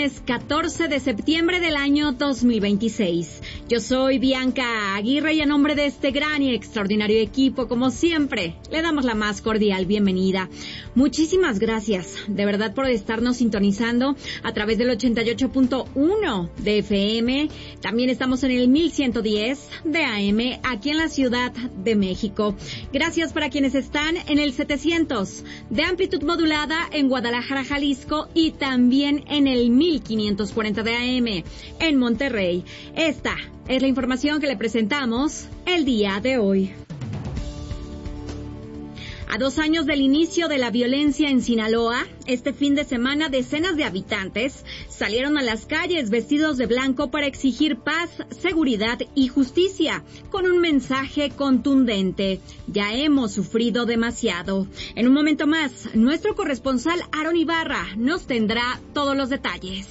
lunes 14 de septiembre del año 2026. Yo soy Bianca Aguirre y a nombre de este gran y extraordinario equipo, como siempre, le damos la más cordial bienvenida. Muchísimas gracias, de verdad, por estarnos sintonizando a través del 88.1 de FM. También estamos en el 1110 de AM aquí en la Ciudad de México. Gracias para quienes están en el 700 de amplitud modulada en Guadalajara, Jalisco, y también en el 1540 de AM en Monterrey. Esta es la información que le presentamos el día de hoy. A 2 años del inicio de la violencia en Sinaloa, este fin de semana decenas de habitantes salieron a las calles vestidos de blanco para exigir paz, seguridad y justicia, con un mensaje contundente: ya hemos sufrido demasiado. En un momento más, nuestro corresponsal Aaron Ibarra nos tendrá todos los detalles.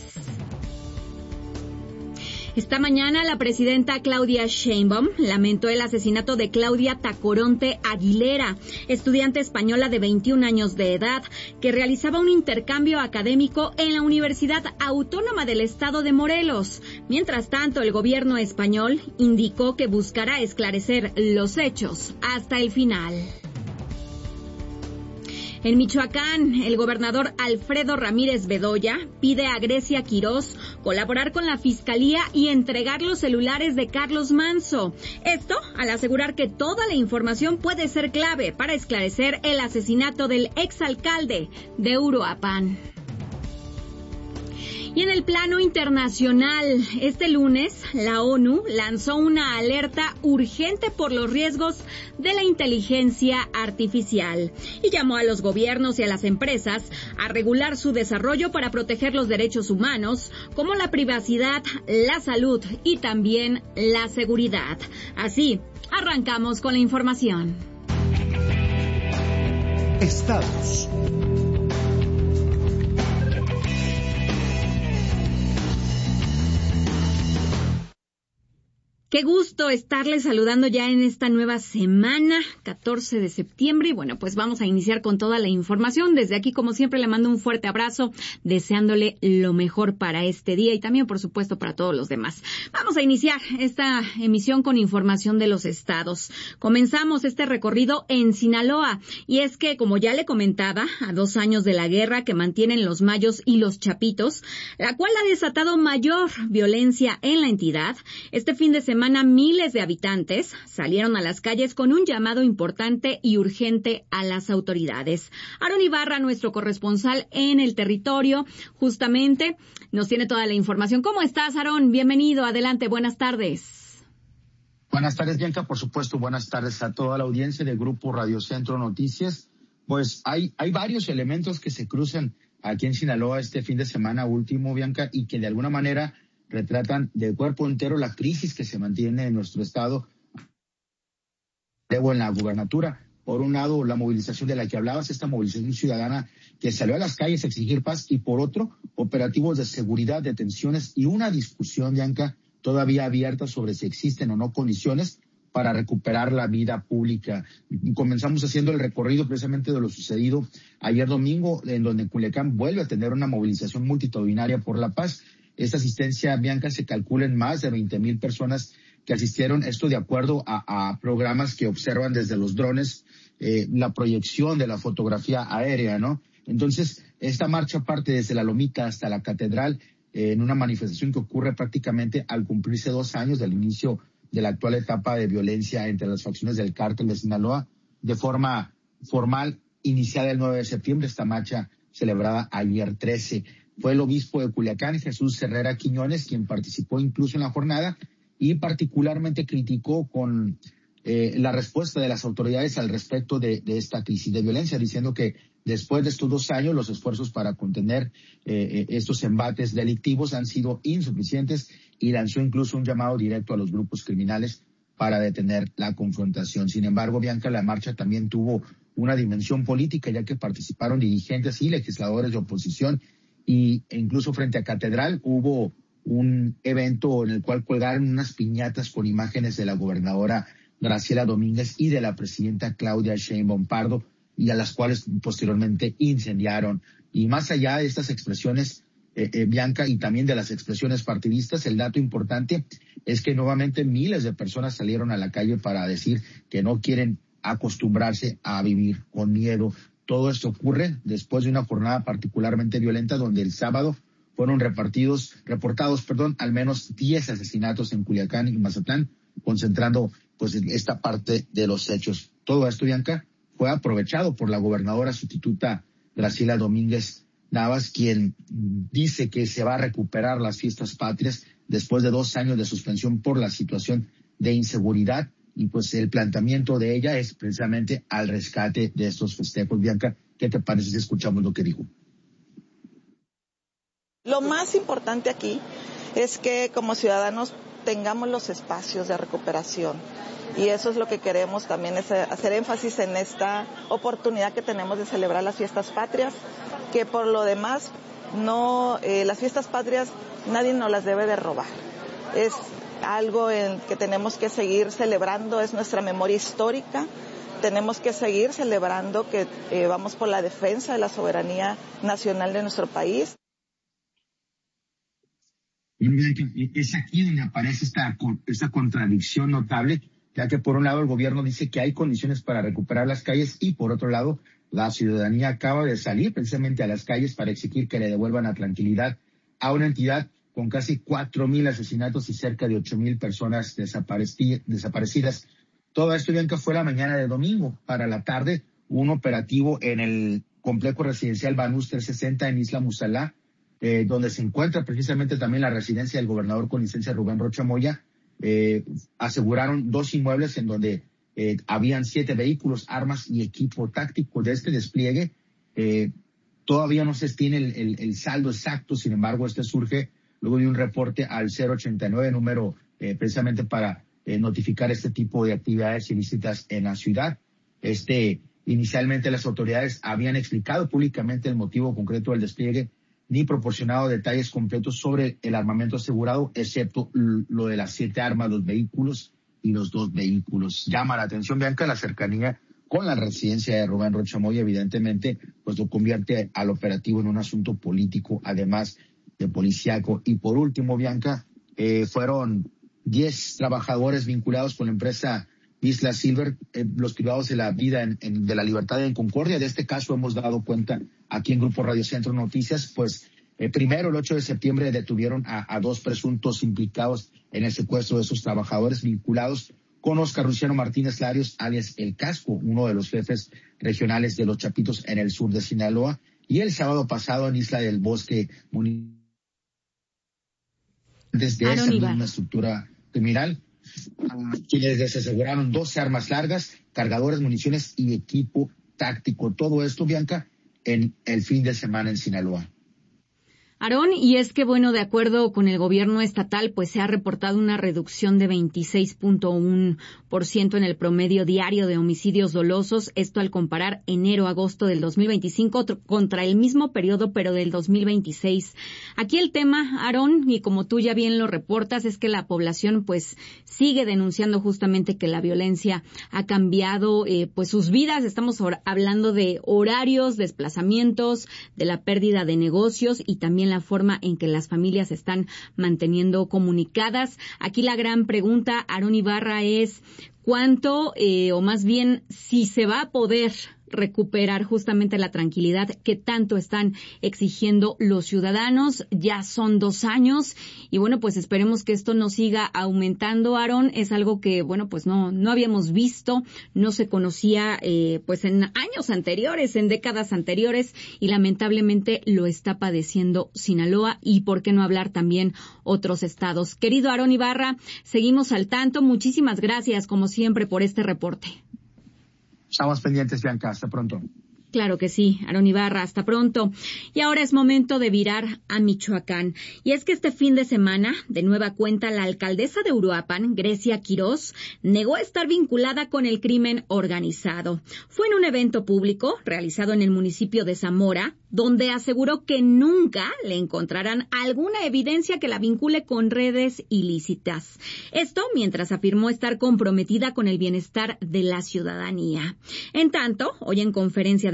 Esta mañana la presidenta Claudia Sheinbaum lamentó el asesinato de Claudia Tacoronte Aguilera, estudiante española de 21 años de edad que realizaba un intercambio académico en la Universidad Autónoma del Estado de Morelos. Mientras tanto, el gobierno español indicó que buscará esclarecer los hechos hasta el final. En Michoacán, el gobernador Alfredo Ramírez Bedoya pide a Grecia Quirós colaborar con la Fiscalía y entregar los celulares de Carlos Manzo. Esto al asegurar que toda la información puede ser clave para esclarecer el asesinato del exalcalde de Uruapan. Y en el plano internacional, este lunes, la ONU lanzó una alerta urgente por los riesgos de la inteligencia artificial y llamó a los gobiernos y a las empresas a regular su desarrollo para proteger los derechos humanos, como la privacidad, la salud y también la seguridad. Así, arrancamos con la información. Estados. Qué gusto estarles saludando ya en esta nueva semana, 14 de septiembre. Y bueno, pues vamos a iniciar con toda la información. Desde aquí, como siempre, le mando un fuerte abrazo, deseándole lo mejor para este día y también, por supuesto, para todos los demás. Vamos a iniciar esta emisión con información de los estados. Comenzamos este recorrido en Sinaloa. Y es que, como ya le comentaba, a 2 años de la guerra que mantienen los mayos y los chapitos, la cual ha desatado mayor violencia en la entidad, este fin de semana miles de habitantes salieron a las calles con un llamado importante y urgente a las autoridades. Aaron Ibarra, nuestro corresponsal en el territorio, justamente nos tiene toda la información. ¿Cómo estás, Aaron? Bienvenido, adelante, buenas tardes. Buenas tardes, Bianca, por supuesto, buenas tardes a toda la audiencia del Grupo Radio Centro Noticias. Pues hay varios elementos que se cruzan aquí en Sinaloa este fin de semana último, Bianca, y que de alguna manera retratan de cuerpo entero la crisis que se mantiene en nuestro estado en la gubernatura. Por un lado, la movilización de la que hablabas, esta movilización ciudadana que salió a las calles a exigir paz, y por otro, operativos de seguridad, detenciones y una discusión, Bianca, todavía abierta sobre si existen o no condiciones para recuperar la vida pública. Comenzamos haciendo el recorrido precisamente de lo sucedido ayer domingo, en donde Culiacán vuelve a tener una movilización multitudinaria por la paz. Esta asistencia, Bianca, se calcula en más de 20,000 personas que asistieron, esto de acuerdo a programas que observan desde los drones la proyección de la fotografía aérea, ¿no? Entonces, esta marcha parte desde la Lomita hasta la Catedral, en una manifestación que ocurre prácticamente al cumplirse 2 años del inicio de la actual etapa de violencia entre las facciones del cártel de Sinaloa, de forma formal, iniciada el 9 de septiembre, esta marcha celebrada ayer 13. Fue el obispo de Culiacán, Jesús Herrera Quiñones, quien participó incluso en la jornada y particularmente criticó con la respuesta de las autoridades al respecto de esta crisis de violencia, diciendo que después de estos 2 años los esfuerzos para contener estos embates delictivos han sido insuficientes, y lanzó incluso un llamado directo a los grupos criminales para detener la confrontación. Sin embargo, Bianca, la marcha también tuvo una dimensión política, ya que participaron dirigentes y legisladores de oposición, e incluso frente a Catedral hubo un evento en el cual colgaron unas piñatas con imágenes de la gobernadora Graciela Domínguez y de la presidenta Claudia Sheinbaum Pardo, y a las cuales posteriormente incendiaron. Y más allá de estas expresiones, Bianca, y también de las expresiones partidistas. El dato importante es que nuevamente miles de personas salieron a la calle para decir que no quieren acostumbrarse a vivir con miedo. Todo esto ocurre después de una jornada particularmente violenta donde el sábado fueron reportados, al menos 10 asesinatos en Culiacán y Mazatlán, concentrando pues esta parte de los hechos. Todo esto, Bianca, fue aprovechado por la gobernadora sustituta Graciela Domínguez Navas, quien dice que se va a recuperar las fiestas patrias después de 2 años de suspensión por la situación de inseguridad, y pues el planteamiento de ella es precisamente al rescate de estos festejos. Bianca, ¿qué te parece si escuchamos lo que dijo? Lo más importante aquí es que como ciudadanos tengamos los espacios de recuperación, y eso es lo que queremos también, es hacer énfasis en esta oportunidad que tenemos de celebrar las fiestas patrias, que por lo demás no, las fiestas patrias nadie nos las debe de robar. Es algo en que tenemos que seguir celebrando, es nuestra memoria histórica. Tenemos que seguir celebrando que vamos por la defensa de la soberanía nacional de nuestro país. Es aquí donde aparece esta contradicción notable, ya que por un lado el gobierno dice que hay condiciones para recuperar las calles y por otro lado la ciudadanía acaba de salir precisamente a las calles para exigir que le devuelvan la tranquilidad a una entidad con casi 4,000 asesinatos y cerca de 8,000 personas desaparecidas. Todo esto, Bianca, fue la mañana de domingo. Para la tarde, un operativo en el complejo residencial Banús 360 en Isla Mussalá, donde se encuentra precisamente también la residencia del gobernador con licencia Rubén Rocha Moya. Aseguraron 2 inmuebles en donde habían 7 vehículos, armas y equipo táctico. De este despliegue todavía no se tiene el saldo exacto, sin embargo este surge luego de un reporte al 089 número precisamente para notificar este tipo de actividades ilícitas en la ciudad. Inicialmente las autoridades habían explicado públicamente el motivo concreto del despliegue, ni proporcionado detalles completos sobre el armamento asegurado, excepto lo de las 7 armas, los vehículos y los 2 vehículos. Llama la atención, Bianca, la cercanía con la residencia de Rubén Rocha Moya, evidentemente, pues lo convierte al operativo en un asunto político, además de policíaco. Y por último, Bianca, fueron 10 trabajadores vinculados con la empresa Isla Silver, los privados de la vida, de la libertad en Concordia. De este caso hemos dado cuenta aquí en Grupo Radio Centro Noticias. Pues primero, el 8 de septiembre, detuvieron a 2 presuntos implicados en el secuestro de esos trabajadores vinculados con Oscar Luciano Martínez Larios, alias El Casco, uno de los jefes regionales de los Chapitos en el sur de Sinaloa. Y el sábado pasado en Isla del Bosque, desde esa misma estructura criminal, quienes les aseguraron 12 armas largas, cargadores, municiones y equipo táctico. Todo esto, Bianca, en el fin de semana en Sinaloa. Aarón, y es que, bueno, de acuerdo con el gobierno estatal, pues se ha reportado una reducción de 26.1% en el promedio diario de homicidios dolosos, esto al comparar enero-agosto del 2025 contra el mismo periodo, pero del 2026. Aquí el tema, Aarón, y como tú ya bien lo reportas, es que la población pues sigue denunciando justamente que la violencia ha cambiado pues sus vidas. Estamos hablando de horarios, desplazamientos, de la pérdida de negocios y también la forma en que las familias se están manteniendo comunicadas. Aquí la gran pregunta, Aarón Ibarra, es cuánto, o más bien si se va a poder recuperar justamente la tranquilidad que tanto están exigiendo los ciudadanos. Ya son 2 años y bueno, pues esperemos que esto no siga aumentando, Aarón. Es algo que, bueno, pues no habíamos visto, no se conocía pues en años anteriores, en décadas anteriores, y lamentablemente lo está padeciendo Sinaloa y por qué no hablar también otros estados. Querido Aarón Ibarra, seguimos al tanto. Muchísimas gracias como siempre por este reporte. Estamos pendientes, Bianca. Hasta pronto. Claro que sí, Aarón Ibarra, hasta pronto. Y ahora es momento de virar a Michoacán. Y es que este fin de semana, de nueva cuenta, la alcaldesa de Uruapan, Grecia Quirós, negó estar vinculada con el crimen organizado. Fue en un evento público realizado en el municipio de Zamora, donde aseguró que nunca le encontrarán alguna evidencia que la vincule con redes ilícitas. Esto mientras afirmó estar comprometida con el bienestar de la ciudadanía. En tanto, hoy en conferencia de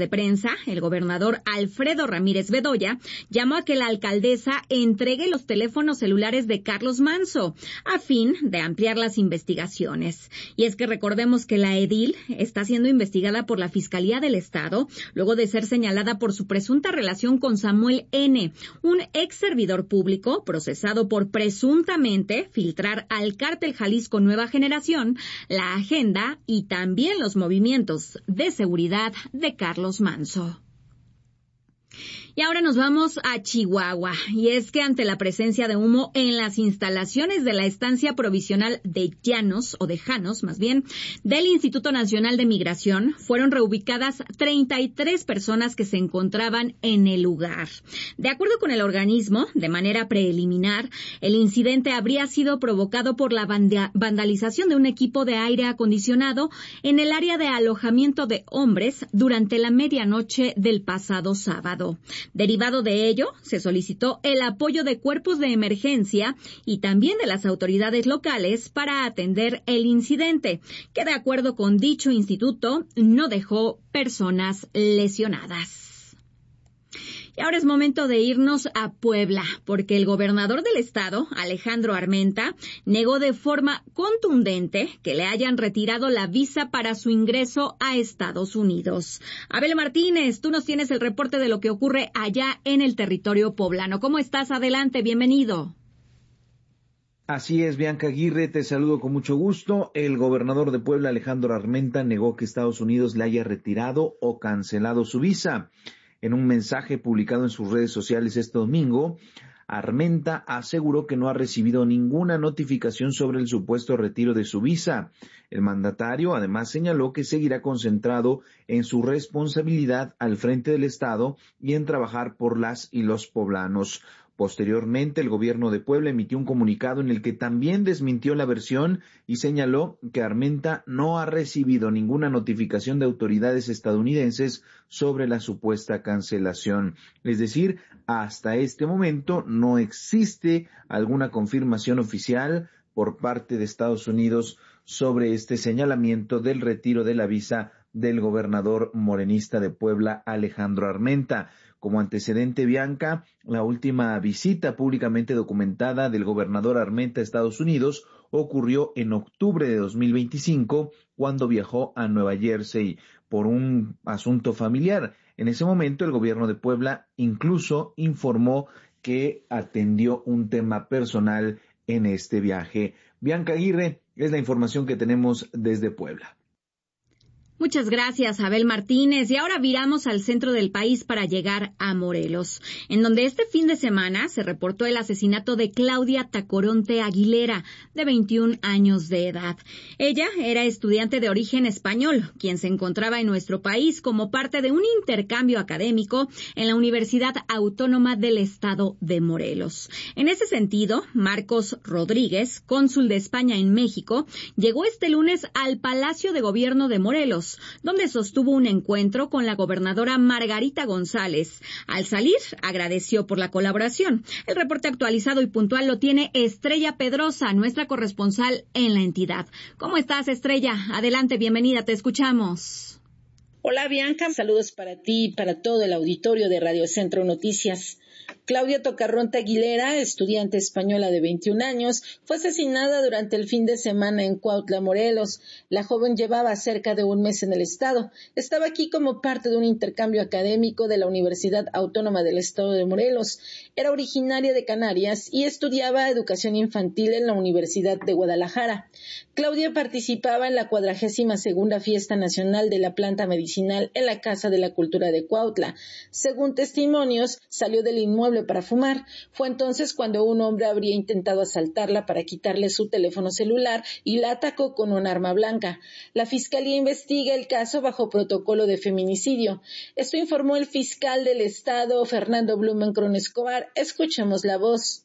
prensa, el gobernador Alfredo Ramírez Bedoya llamó a que la alcaldesa entregue los teléfonos celulares de Carlos Manzo a fin de ampliar las investigaciones. Y es que recordemos que la edil está siendo investigada por la Fiscalía del Estado luego de ser señalada por su presunta relación con Samuel N., un ex servidor público procesado por presuntamente filtrar al cártel Jalisco Nueva Generación la agenda y también los movimientos de seguridad de Carlos Manzo. Y ahora nos vamos a Chihuahua, y es que ante la presencia de humo en las instalaciones de la estancia provisional de Llanos, o de Janos más bien, del Instituto Nacional de Migración, fueron reubicadas 33 personas que se encontraban en el lugar. De acuerdo con el organismo, de manera preliminar, el incidente habría sido provocado por la vandalización de un equipo de aire acondicionado en el área de alojamiento de hombres durante la medianoche del pasado sábado. Derivado de ello, se solicitó el apoyo de cuerpos de emergencia y también de las autoridades locales para atender el incidente, que de acuerdo con dicho instituto no dejó personas lesionadas. Y ahora es momento de irnos a Puebla, porque el gobernador del estado, Alejandro Armenta, negó de forma contundente que le hayan retirado la visa para su ingreso a Estados Unidos. Abel Martínez, tú nos tienes el reporte de lo que ocurre allá en el territorio poblano. ¿Cómo estás? Adelante, bienvenido. Así es, Bianca Aguirre, te saludo con mucho gusto. El gobernador de Puebla, Alejandro Armenta, negó que Estados Unidos le haya retirado o cancelado su visa. En un mensaje publicado en sus redes sociales este domingo, Armenta aseguró que no ha recibido ninguna notificación sobre el supuesto retiro de su visa. El mandatario además señaló que seguirá concentrado en su responsabilidad al frente del Estado y en trabajar por las y los poblanos. Posteriormente, el gobierno de Puebla emitió un comunicado en el que también desmintió la versión y señaló que Armenta no ha recibido ninguna notificación de autoridades estadounidenses sobre la supuesta cancelación. Es decir, hasta este momento no existe alguna confirmación oficial por parte de Estados Unidos sobre este señalamiento del retiro de la visa del gobernador morenista de Puebla, Alejandro Armenta. Como antecedente, Bianca, la última visita públicamente documentada del gobernador Armenta a Estados Unidos ocurrió en octubre de 2025, cuando viajó a Nueva Jersey por un asunto familiar. En ese momento, el gobierno de Puebla incluso informó que atendió un tema personal en este viaje. Bianca Aguirre, es la información que tenemos desde Puebla. Muchas gracias, Abel Martínez. Y ahora viramos al centro del país para llegar a Morelos, en donde este fin de semana se reportó el asesinato de Claudia Tacoronte Aguilera, de 21 años de edad. Ella era estudiante de origen español, quien se encontraba en nuestro país como parte de un intercambio académico en la Universidad Autónoma del Estado de Morelos. En ese sentido, Marcos Rodríguez, cónsul de España en México, llegó este lunes al Palacio de Gobierno de Morelos, donde sostuvo un encuentro con la gobernadora Margarita González. Al salir, agradeció por la colaboración. El reporte actualizado y puntual lo tiene Estrella Pedrosa, nuestra corresponsal en la entidad. ¿Cómo estás, Estrella? Adelante, bienvenida, te escuchamos. Hola, Bianca, saludos para ti y para todo el auditorio de Radio Centro Noticias. Claudia Tacoronte Aguilera, estudiante española de 21 años, fue asesinada durante el fin de semana en Cuautla, Morelos. La joven llevaba cerca de un mes en el estado. Estaba aquí como parte de un intercambio académico de la Universidad Autónoma del Estado de Morelos. Era originaria de Canarias y estudiaba educación infantil en la Universidad de Guadalajara. Claudia participaba en la 42ª Fiesta Nacional de la Planta Medicinal en la Casa de la Cultura de Cuautla. Según testimonios, salió del inmueble para fumar. Fue entonces cuando un hombre habría intentado asaltarla para quitarle su teléfono celular y la atacó con un arma blanca. La Fiscalía investiga el caso bajo protocolo de feminicidio. Esto informó el fiscal del Estado, Fernando Blumenkron Escobar. Escuchemos la voz.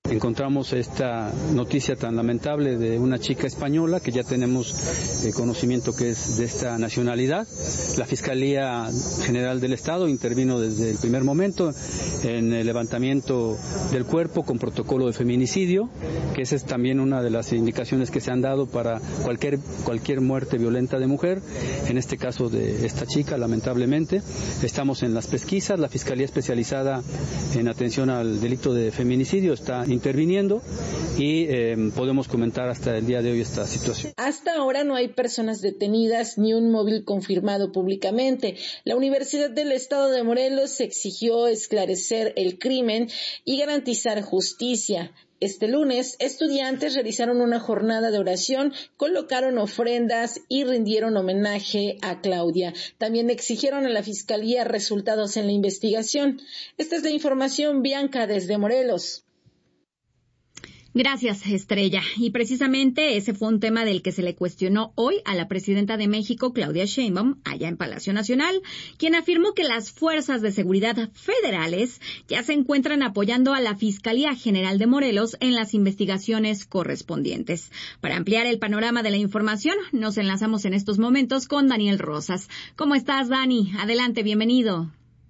Encontramos esta noticia tan lamentable de una chica española que ya tenemos conocimiento que es de esta nacionalidad. La Fiscalía General del Estado intervino desde el primer momento en el levantamiento del cuerpo con protocolo de feminicidio, que esa es también una de las indicaciones que se han dado para cualquier muerte violenta de mujer, en este caso de esta chica, lamentablemente. Estamos en las pesquisas, la Fiscalía Especializada en Atención al Delito de Feminicidio está interviniendo y podemos comentar hasta el día de hoy esta situación. Hasta ahora no hay personas detenidas ni un móvil confirmado públicamente. La Universidad del Estado de Morelos exigió esclarecer el crimen y garantizar justicia. Este lunes, estudiantes realizaron una jornada de oración, colocaron ofrendas y rindieron homenaje a Claudia. También exigieron a la Fiscalía resultados en la investigación. Esta es la información, Bianca, desde Morelos. Gracias, Estrella. Y precisamente ese fue un tema del que se le cuestionó hoy a la presidenta de México, Claudia Sheinbaum, allá en Palacio Nacional, quien afirmó que las fuerzas de seguridad federales ya se encuentran apoyando a la Fiscalía General de Morelos en las investigaciones correspondientes. Para ampliar el panorama de la información, nos enlazamos en estos momentos con Daniel Rosas. ¿Cómo estás, Dani? Adelante, bienvenido.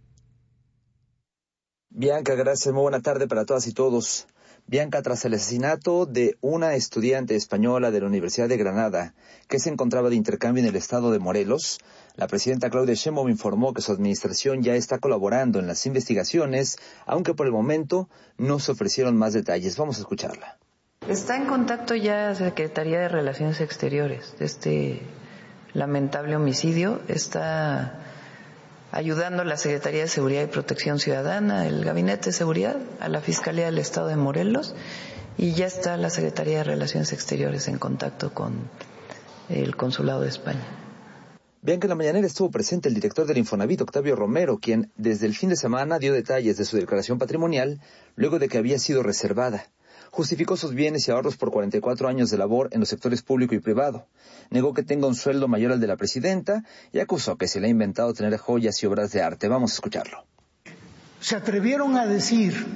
Bianca, gracias. Muy buena tarde para todas y todos. Bianca, tras el asesinato de una estudiante española de la Universidad de Granada que se encontraba de intercambio en el estado de Morelos, la presidenta Claudia Sheinbaum informó que su administración ya está colaborando en las investigaciones, aunque por el momento no se ofrecieron más detalles. Vamos a escucharla. Está en contacto ya la Secretaría de Relaciones Exteriores de este lamentable homicidio. Está ayudando a la Secretaría de Seguridad y Protección Ciudadana, el Gabinete de Seguridad, a la Fiscalía del Estado de Morelos, y ya está la Secretaría de Relaciones Exteriores en contacto con el Consulado de España. Bianca, en la mañanera estuvo presente el director del Infonavit, Octavio Romero, quien desde el fin de semana dio detalles de su declaración patrimonial luego de que había sido reservada. Justificó sus bienes y ahorros por 44 años de labor en los sectores público y privado. Negó que tenga un sueldo mayor al de la presidenta y acusó que se le ha inventado tener joyas y obras de arte. Vamos a escucharlo. Se atrevieron a decir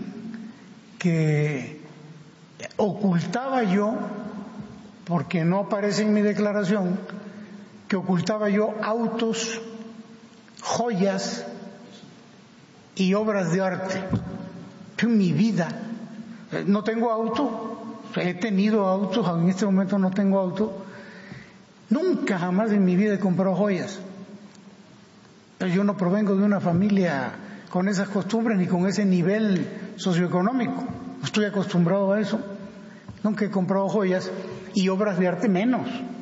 que ocultaba yo, porque no aparece en mi declaración, que ocultaba yo autos, joyas y obras de arte. En mi vida no tengo auto, he tenido autos, en este momento no tengo auto. Nunca jamás en mi vida he comprado joyas. Yo no provengo de una familia con esas costumbres ni con ese nivel socioeconómico. No estoy acostumbrado a eso. Nunca he comprado joyas y obras de arte menos.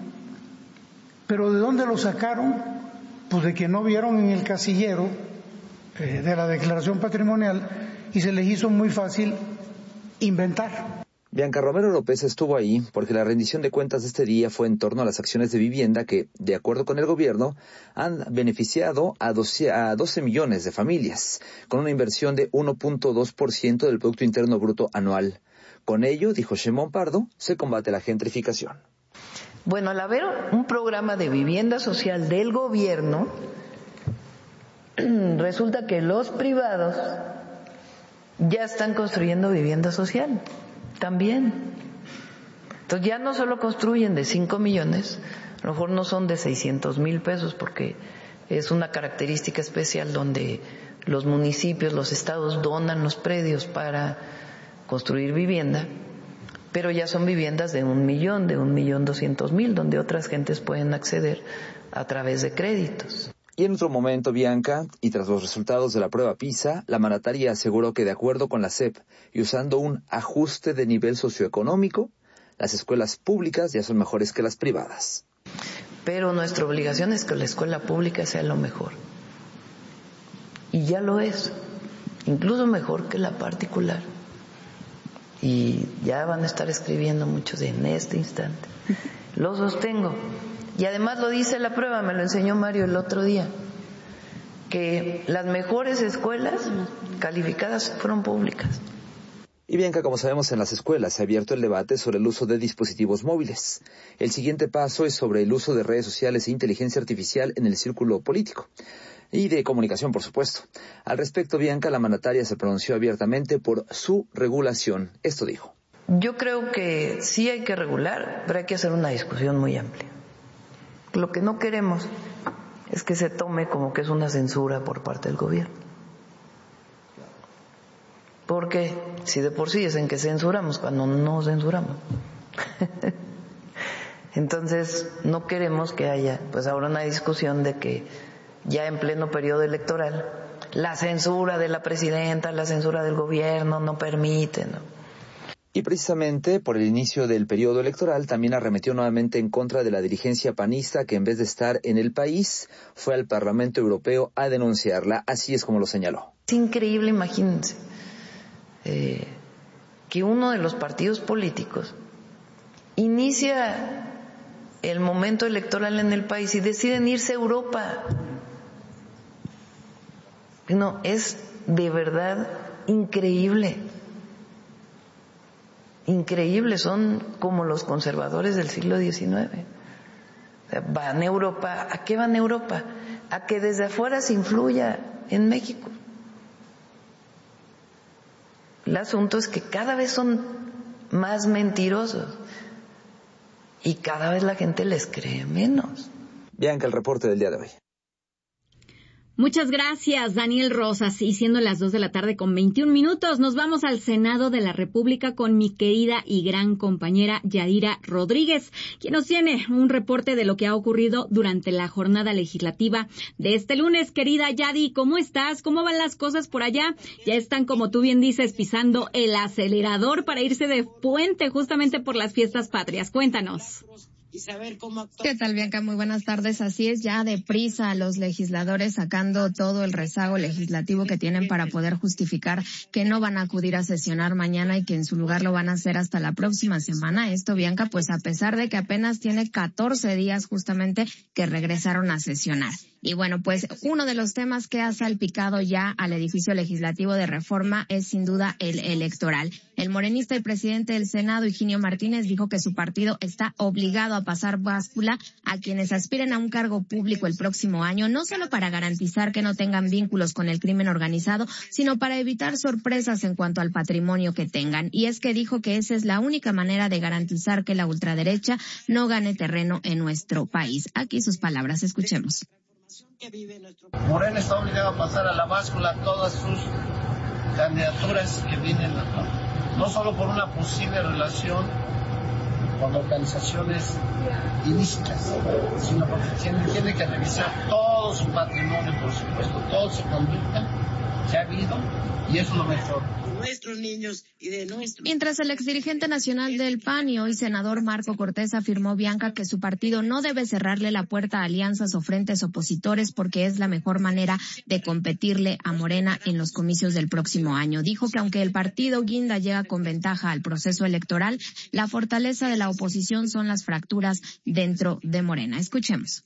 ¿Pero de dónde lo sacaron? Pues de que no vieron en el casillero de la declaración patrimonial y se les hizo muy fácil inventar. Bianca, Romero López estuvo ahí porque la rendición de cuentas de este día fue en torno a las acciones de vivienda que, de acuerdo con el gobierno, han beneficiado a 12 millones de familias, con una inversión de 1.2% del Producto Interno Bruto anual. Con ello, dijo Sheinbaum Pardo, se combate la gentrificación. Bueno, al haber un programa de vivienda social del gobierno, resulta que los privados ya están construyendo vivienda social también. Entonces ya no solo construyen de 5 millones, a lo mejor no son de 600,000 pesos, porque es una característica especial donde los municipios, los estados donan los predios para construir vivienda, pero ya son viviendas de 1 millón, de 1.200.000, donde otras gentes pueden acceder a través de créditos. Y en otro momento, Bianca, y tras los resultados de la prueba PISA, la mandataria aseguró que de acuerdo con la SEP y usando un ajuste de nivel socioeconómico, las escuelas públicas ya son mejores que las privadas. Pero nuestra obligación es que la escuela pública sea lo mejor. Y ya lo es, incluso mejor que la particular. Y ya van a estar escribiendo muchos en este instante. Lo sostengo. Y además lo dice la prueba, me lo enseñó Mario el otro día, que las mejores escuelas calificadas fueron públicas. Y Bianca, como sabemos, en las escuelas se ha abierto el debate sobre el uso de dispositivos móviles. El siguiente paso es sobre el uso de redes sociales e inteligencia artificial en el círculo político. Y de comunicación, por supuesto. Al respecto, Bianca, la mandataria se pronunció abiertamente por su regulación. Esto dijo. Yo creo que sí hay que regular, pero hay que hacer una discusión muy amplia. Lo que no queremos es que se tome como que es una censura por parte del gobierno. Porque si de por sí es en que censuramos cuando no censuramos. Entonces no queremos que haya pues ahora una discusión de que ya en pleno periodo electoral la censura de la presidenta, la censura del gobierno no permite, ¿no? Y precisamente por el inicio del periodo electoral también arremetió nuevamente en contra de la dirigencia panista que en vez de estar en el país fue al Parlamento Europeo a denunciarla. Así es como lo señaló. Es increíble, imagínense, que uno de los partidos políticos inicia el momento electoral en el país y deciden irse a Europa. No, es de verdad increíble. Increíble, son como los conservadores del siglo XIX. O sea, van a Europa. ¿A qué van a Europa? A que desde afuera se influya en México. El asunto es que cada vez son más mentirosos y cada vez la gente les cree menos. Bianca, el reporte del día de hoy. Muchas gracias, Daniel Rosas. Y siendo las 2:21 p.m, nos vamos al Senado de la República con mi querida y gran compañera Yadira Rodríguez, quien nos tiene un reporte de lo que ha ocurrido durante la jornada legislativa de este lunes. Querida Yadi, ¿cómo estás? ¿Cómo van las cosas por allá? Ya están, como tú bien dices, pisando el acelerador para irse de puente justamente por las fiestas patrias. Cuéntanos. ¿Qué tal, Bianca? Muy buenas tardes. Así es, ya deprisa los legisladores sacando todo el rezago legislativo que tienen para poder justificar que no van a acudir a sesionar mañana y que en su lugar lo van a hacer hasta la próxima semana. Esto, Bianca, pues a pesar de que apenas tiene 14 días justamente que regresaron a sesionar. Y bueno, pues uno de los temas que ha salpicado ya al edificio legislativo de Reforma es sin duda el electoral. El morenista y presidente del Senado, Higinio Martínez, dijo que su partido está obligado a pasar báscula a quienes aspiren a un cargo público el próximo año, no solo para garantizar que no tengan vínculos con el crimen organizado, sino para evitar sorpresas en cuanto al patrimonio que tengan. Y es que dijo que esa es la única manera de garantizar que la ultraderecha no gane terreno en nuestro país. Aquí sus palabras, escuchemos. Morena está obligado a pasar a la báscula todas sus candidaturas que vienen acá, no solo por una posible relación con organizaciones ilícitas, sino porque tiene que revisar todo su patrimonio, por supuesto, toda su conducta que ha habido, y eso es lo mejor. Nuestros niños y de nuestros... Mientras el exdirigente nacional del PAN y hoy senador Marco Cortés afirmó, Bianca, que su partido no debe cerrarle la puerta a alianzas o frentes opositores porque es la mejor manera de competirle a Morena en los comicios del próximo año. Dijo que aunque el partido guinda llega con ventaja al proceso electoral, la fortaleza de la oposición son las fracturas dentro de Morena. Escuchemos.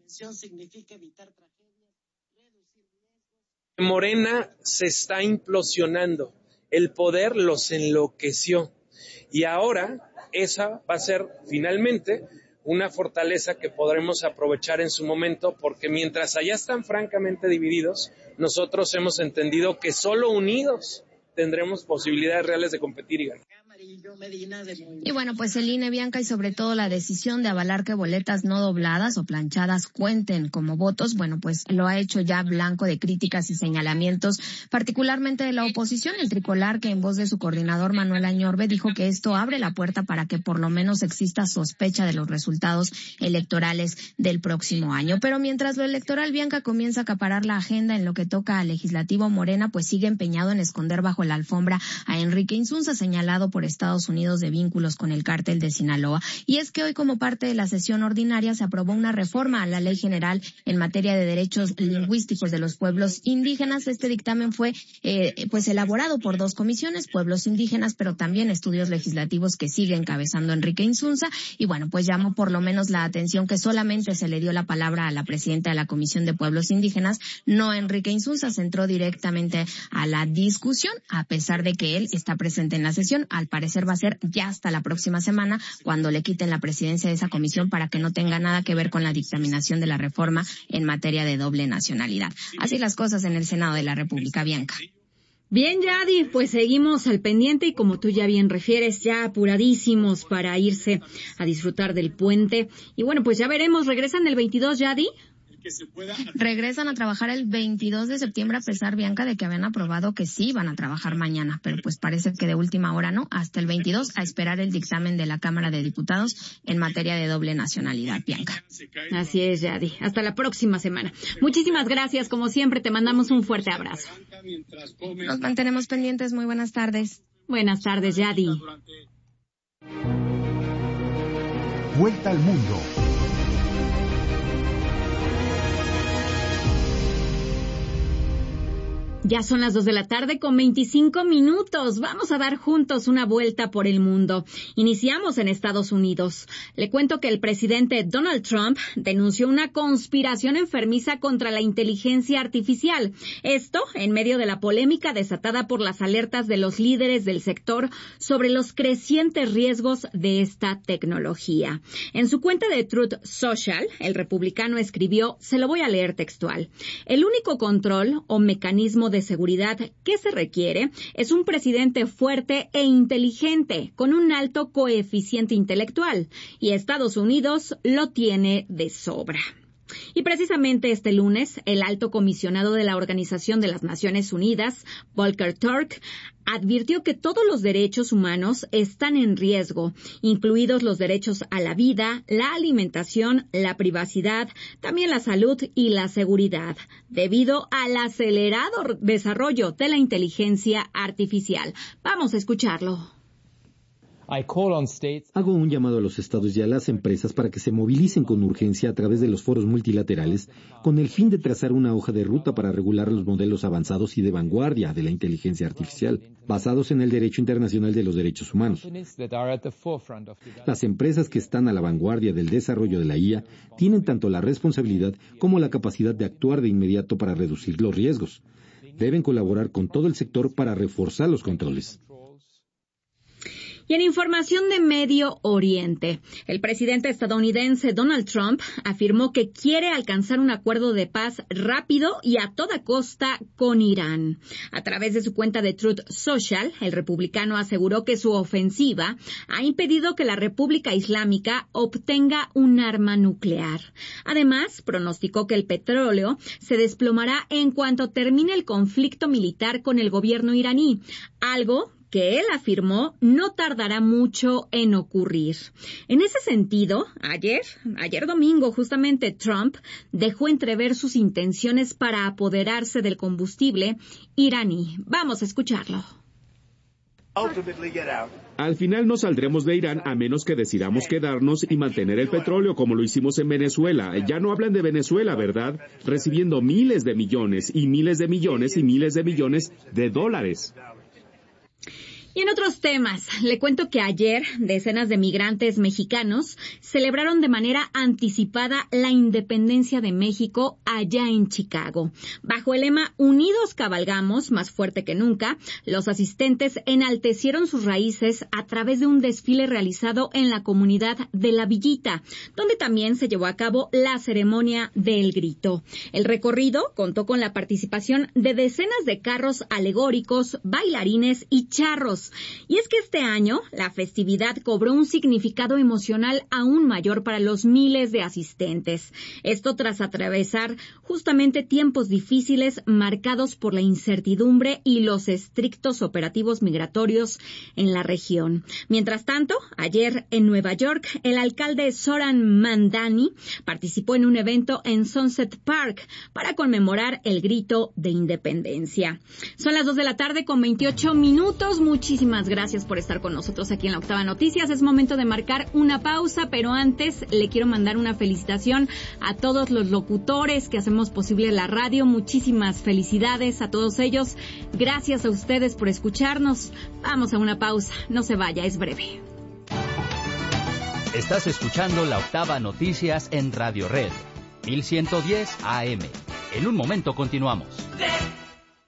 Morena se está implosionando. El poder los enloqueció y ahora esa va a ser finalmente una fortaleza que podremos aprovechar en su momento, porque mientras allá están francamente divididos, nosotros hemos entendido que solo unidos tendremos posibilidades reales de competir y ganar. Y bueno, pues el INE, Bianca, y sobre todo la decisión de avalar que boletas no dobladas o planchadas cuenten como votos, bueno, pues lo ha hecho ya blanco de críticas y señalamientos, particularmente de la oposición. El tricolor, que en voz de su coordinador Manuel Añorbe dijo que esto abre la puerta para que por lo menos exista sospecha de los resultados electorales del próximo año. Pero mientras lo electoral, Bianca, comienza a acaparar la agenda en lo que toca al legislativo, Morena pues sigue empeñado en esconder bajo la alfombra a Enrique Insunza, señalado por Estados Unidos de vínculos con el cártel de Sinaloa. Y es que hoy, como parte de la sesión ordinaria, se aprobó una reforma a la Ley General en materia de derechos lingüísticos de los pueblos indígenas. Este dictamen fue pues elaborado por dos comisiones, pueblos indígenas, pero también estudios legislativos, que sigue encabezando Enrique Insunza. Y bueno, pues llamó por lo menos la atención que solamente se le dio la palabra a la presidenta de la Comisión de Pueblos Indígenas, no Enrique Insunza. Se entró directamente a la discusión, a pesar de que él está presente en la sesión. Al parecer va a ser ya hasta la próxima semana, cuando le quiten la presidencia de esa comisión, para que no tenga nada que ver con la dictaminación de la reforma en materia de doble nacionalidad. Así las cosas en el Senado de la República, Bianca. Bien, Yadi, pues seguimos al pendiente y como tú ya bien refieres, ya apuradísimos para irse a disfrutar del puente. Y bueno, pues ya veremos, ¿regresan el 22, Yadi? Regresan a trabajar el 22 de septiembre a pesar, Bianca, de que habían aprobado que sí iban a trabajar mañana, pero pues parece que de última hora no, hasta el 22 a esperar el dictamen de la Cámara de Diputados en materia de doble nacionalidad, Bianca. Así es, Yadi. Hasta la próxima semana. Muchísimas gracias, como siempre, te mandamos un fuerte abrazo. Nos mantenemos pendientes, muy buenas tardes. Buenas tardes, Yadi. Vuelta al mundo. Ya son las 2:25 p.m. Vamos a dar juntos una vuelta por el mundo. Iniciamos en Estados Unidos. Le cuento que el presidente Donald Trump denunció una conspiración enfermiza contra la inteligencia artificial. Esto en medio de la polémica desatada por las alertas de los líderes del sector sobre los crecientes riesgos de esta tecnología. En su cuenta de Truth Social, el republicano escribió, se lo voy a leer textual: el único control o mecanismo de seguridad que se requiere es un presidente fuerte e inteligente, con un alto coeficiente intelectual, y Estados Unidos lo tiene de sobra. Y precisamente este lunes, el alto comisionado de la Organización de las Naciones Unidas, Volker Turk, advirtió que todos los derechos humanos están en riesgo, incluidos los derechos a la vida, la alimentación, la privacidad, también la salud y la seguridad, debido al acelerado desarrollo de la inteligencia artificial. Vamos a escucharlo. Hago un llamado a los estados y a las empresas para que se movilicen con urgencia a través de los foros multilaterales con el fin de trazar una hoja de ruta para regular los modelos avanzados y de vanguardia de la inteligencia artificial, basados en el derecho internacional de los derechos humanos. Las empresas que están a la vanguardia del desarrollo de la IA tienen tanto la responsabilidad como la capacidad de actuar de inmediato para reducir los riesgos. Deben colaborar con todo el sector para reforzar los controles. Y en información de Medio Oriente, el presidente estadounidense Donald Trump afirmó que quiere alcanzar un acuerdo de paz rápido y a toda costa con Irán. A través de su cuenta de Truth Social, el republicano aseguró que su ofensiva ha impedido que la República Islámica obtenga un arma nuclear. Además, pronosticó que el petróleo se desplomará en cuanto termine el conflicto militar con el gobierno iraní, algo que él afirmó no tardará mucho en ocurrir. En ese sentido, ayer domingo, justamente Trump dejó entrever sus intenciones para apoderarse del combustible iraní. Vamos a escucharlo. Al final no saldremos de Irán a menos que decidamos quedarnos y mantener el petróleo como lo hicimos en Venezuela. Ya no hablan de Venezuela, ¿verdad? Recibiendo miles de millones y miles de millones y miles de millones de dólares. Y en otros temas, le cuento que ayer decenas de migrantes mexicanos celebraron de manera anticipada la independencia de México allá en Chicago. Bajo el lema Unidos cabalgamos, más fuerte que nunca, los asistentes enaltecieron sus raíces a través de un desfile realizado en la comunidad de La Villita, donde también se llevó a cabo la ceremonia del grito. El recorrido contó con la participación de decenas de carros alegóricos, bailarines y charros. Y es que este año la festividad cobró un significado emocional aún mayor para los miles de asistentes. Esto tras atravesar justamente tiempos difíciles marcados por la incertidumbre y los estrictos operativos migratorios en la región. Mientras tanto, ayer en Nueva York, el alcalde Zoran Mandani participó en un evento en Sunset Park para conmemorar el grito de independencia. Son las 2:28 p.m. Muchísimas gracias por estar con nosotros aquí en la Octava Noticias. Es momento de marcar una pausa, pero antes le quiero mandar una felicitación a todos los locutores que hacemos posible la radio. Muchísimas felicidades a todos ellos. Gracias a ustedes por escucharnos. Vamos a una pausa. No se vaya, es breve. Estás escuchando la Octava Noticias en Radio Red, 1110 AM. En un momento continuamos.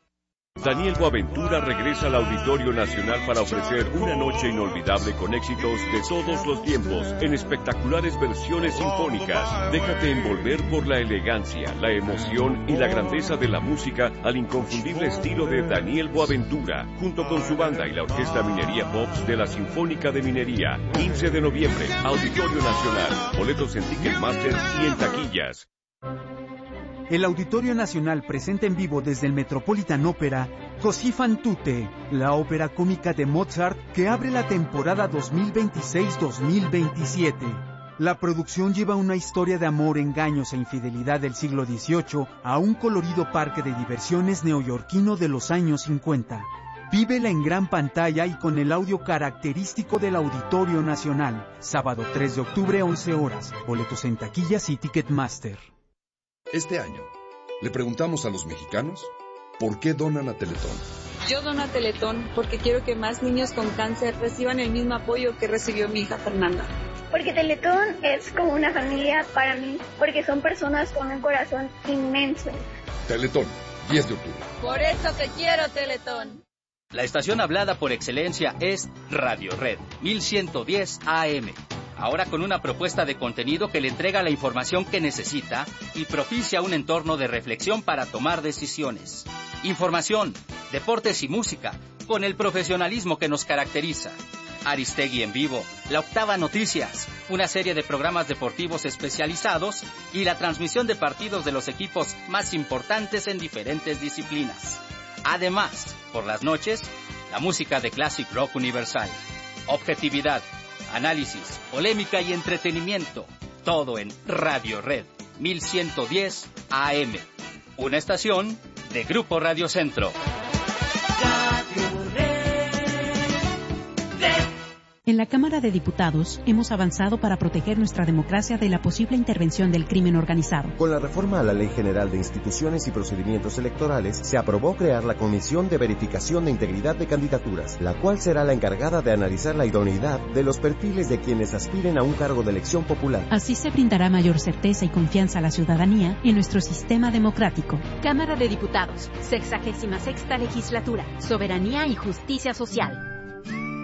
Daniel Boaventura regresa al Auditorio Nacional para ofrecer una noche inolvidable con éxitos de todos los tiempos en espectaculares versiones sinfónicas. Déjate envolver por la elegancia, la emoción y la grandeza de la música al inconfundible estilo de Daniel Boaventura, junto con su banda y la Orquesta Minería Pops de la Sinfónica de Minería. 15 de noviembre, Auditorio Nacional. Boletos en Ticketmaster y en taquillas. El Auditorio Nacional presenta en vivo desde el Metropolitan Opera Così fan tutte, la ópera cómica de Mozart que abre la temporada 2026-2027. La producción lleva una historia de amor, engaños e infidelidad del siglo XVIII a un colorido parque de diversiones neoyorquino de los años 50. Vívela en gran pantalla y con el audio característico del Auditorio Nacional. Sábado 3 de octubre, 11 horas. Boletos en taquillas y Ticketmaster. Este año, le preguntamos a los mexicanos por qué donan a Teletón. Yo dono a Teletón porque quiero que más niños con cáncer reciban el mismo apoyo que recibió mi hija Fernanda. Porque Teletón es como una familia para mí, porque son personas con un corazón inmenso. Teletón, 10 de octubre. Por eso te quiero, Teletón. La estación hablada por excelencia es Radio Red, 1110 AM. Ahora con una propuesta de contenido que le entrega la información que necesita y propicia un entorno de reflexión para tomar decisiones. Información, deportes y música, con el profesionalismo que nos caracteriza. Aristegui en vivo, La Octava Noticias, una serie de programas deportivos especializados y la transmisión de partidos de los equipos más importantes en diferentes disciplinas. Además, por las noches, la música de Classic Rock Universal. Objetividad, análisis, polémica y entretenimiento. Todo en Radio Red, 1110 AM. Una estación de Grupo Radio Centro. En la Cámara de Diputados hemos avanzado para proteger nuestra democracia de la posible intervención del crimen organizado. Con la reforma a la Ley General de Instituciones y Procedimientos Electorales, se aprobó crear la Comisión de Verificación de Integridad de Candidaturas, la cual será la encargada de analizar la idoneidad de los perfiles de quienes aspiren a un cargo de elección popular. Así se brindará mayor certeza y confianza a la ciudadanía en nuestro sistema democrático. Cámara de Diputados, 66ª Legislatura, Soberanía y Justicia Social.